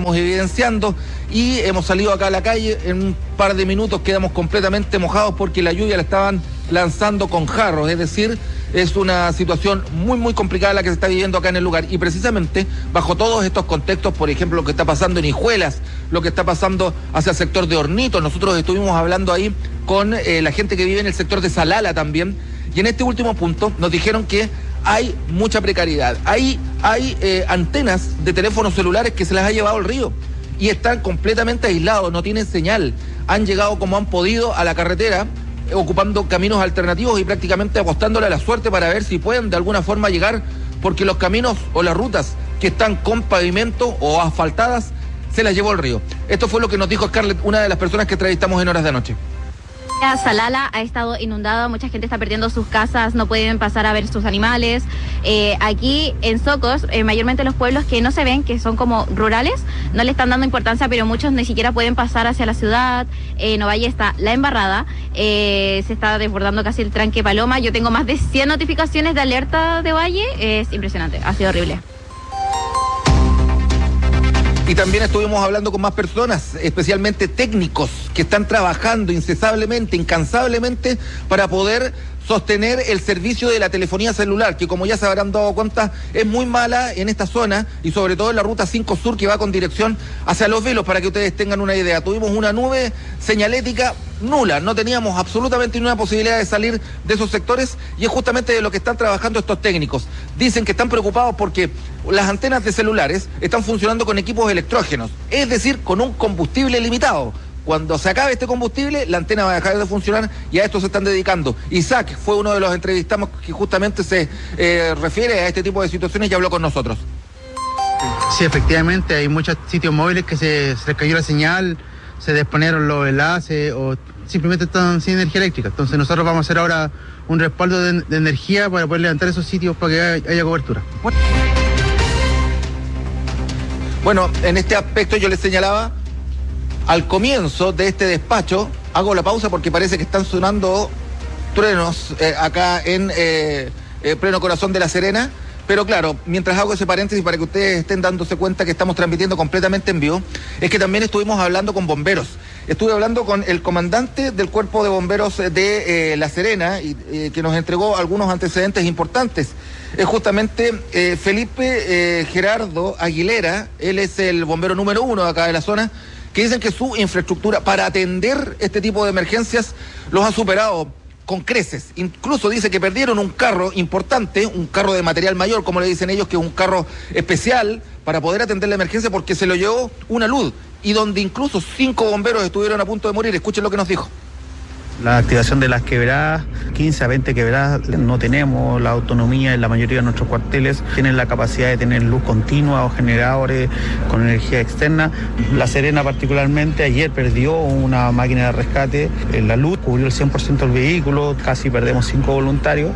estamos evidenciando y hemos salido acá a la calle. En un par de minutos quedamos completamente mojados porque la lluvia la estaban lanzando con jarros, es decir, es una situación muy complicada la que se está viviendo acá en el lugar, y precisamente bajo todos estos contextos, por ejemplo, lo que está pasando en Hijuelas, lo que está pasando hacia el sector de Hornito. Nosotros estuvimos hablando ahí con la gente que vive en el sector de Salala también, y en este último punto nos dijeron que hay mucha precariedad. Hay antenas de teléfonos celulares que se las ha llevado el río y están completamente aislados, no tienen señal. Han llegado como han podido a la carretera, ocupando caminos alternativos y prácticamente apostándole a la suerte para ver si pueden de alguna forma llegar, porque los caminos o las rutas que están con pavimento o asfaltadas se las llevó el río. Esto fue lo que nos dijo Scarlett, una de las personas que entrevistamos en horas de anoche. Salala ha estado inundada, mucha gente está perdiendo sus casas, no pueden pasar a ver sus animales. Aquí en Socos, mayormente los pueblos que no se ven, que son como rurales, no le están dando importancia, pero muchos ni siquiera pueden pasar hacia la ciudad. En Ovalle está la embarrada, se está desbordando casi el tranque Paloma. Yo tengo más de 100 notificaciones de alerta de Ovalle, es impresionante, ha sido horrible. Y también estuvimos hablando con más personas, especialmente técnicos, que están trabajando incesablemente, incansablemente, para poder sostener el servicio de la telefonía celular, que como ya se habrán dado cuenta, es muy mala en esta zona, y sobre todo en la ruta 5 Sur, que va con dirección hacia Los Vilos, para que ustedes tengan una idea. Tuvimos una nube señalética nula, no teníamos absolutamente ninguna posibilidad de salir de esos sectores, y es justamente de lo que están trabajando estos técnicos. Dicen que están preocupados porque las antenas de celulares están funcionando con equipos electrógenos, es decir, con un combustible limitado. Cuando se acabe este combustible, la antena va a dejar de funcionar, y a esto se están dedicando. Isaac fue uno de los entrevistados que justamente se refiere a este tipo de situaciones y habló con nosotros. Sí, efectivamente, hay muchos sitios móviles que se les cayó la señal, se desponieron los enlaces o simplemente están sin energía eléctrica. Entonces nosotros vamos a hacer ahora un respaldo de energía para poder levantar esos sitios para que haya cobertura. Bueno, en este aspecto yo les señalaba al comienzo de este despacho. Hago la pausa porque parece que están sonando truenos acá en pleno corazón de La Serena. Pero claro, mientras hago ese paréntesis para que ustedes estén dándose cuenta que estamos transmitiendo completamente en vivo, es que también estuvimos hablando con bomberos. Estuve hablando con el comandante del Cuerpo de Bomberos de La Serena, que nos entregó algunos antecedentes importantes. Es justamente Felipe Gerardo Aguilera, él es el bombero número 1 acá de la zona, que dicen que su infraestructura para atender este tipo de emergencias los ha superado con creces. Incluso dice que perdieron un carro importante, un carro de material mayor, como le dicen ellos, que es un carro especial para poder atender la emergencia, porque se lo llevó una luz, y donde incluso 5 bomberos estuvieron a punto de morir. Escuchen lo que nos dijo. La activación de las quebradas, 15 a 20 quebradas, no tenemos la autonomía en la mayoría de nuestros cuarteles, tienen la capacidad de tener luz continua o generadores con energía externa. La Serena particularmente ayer perdió una máquina de rescate, la luz cubrió el 100% del vehículo, casi perdemos 5 voluntarios.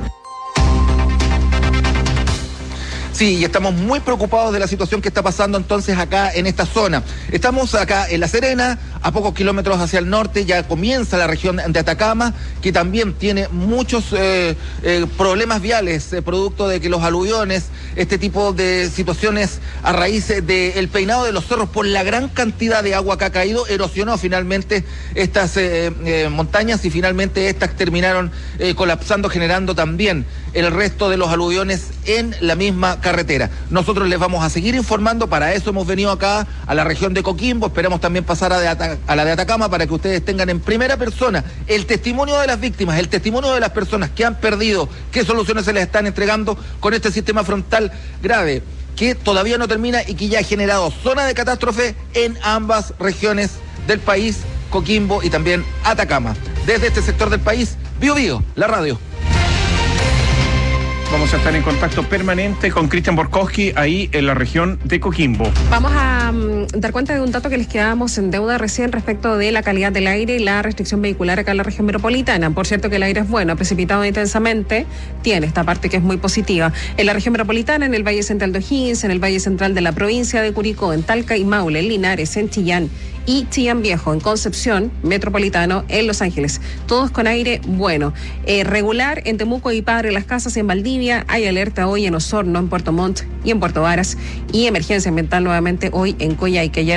Sí, y estamos muy preocupados de la situación que está pasando entonces acá en esta zona. Estamos acá en La Serena, a pocos kilómetros hacia el norte, ya comienza la región de Atacama, que también tiene muchos problemas viales, producto de que los aluviones, este tipo de situaciones a raíz del peinado de los cerros por la gran cantidad de agua que ha caído, erosionó finalmente estas montañas, y finalmente estas terminaron colapsando, generando también el resto de los aluviones en la misma carretera. Nosotros les vamos a seguir informando, para eso hemos venido acá a la región de Coquimbo, esperamos también pasar a la de Atacama para que ustedes tengan en primera persona el testimonio de las víctimas, el testimonio de las personas que han perdido, qué soluciones se les están entregando con este sistema frontal grave que todavía no termina y que ya ha generado zona de catástrofe en ambas regiones del país, Coquimbo y también Atacama. Desde este sector del país, Bío Bío, la radio. Vamos a estar en contacto permanente con Cristian Borkowski ahí en la región de Coquimbo. Vamos a dar cuenta de un dato que les quedábamos en deuda recién respecto de la calidad del aire y la restricción vehicular acá en la región metropolitana. Por cierto que el aire es bueno, ha precipitado intensamente, tiene esta parte que es muy positiva. En la región metropolitana, en el Valle Central de O'Higgins, en el Valle Central de la provincia de Curicó, en Talca y Maule, en Linares, en Chillán y Chillán Viejo, en Concepción, Metropolitano, en Los Ángeles. Todos con aire bueno. Regular en Temuco y Padre Las Casas, en Valdivia. Hay alerta hoy en Osorno, en Puerto Montt y en Puerto Varas. Y emergencia ambiental nuevamente hoy en Coyhaique.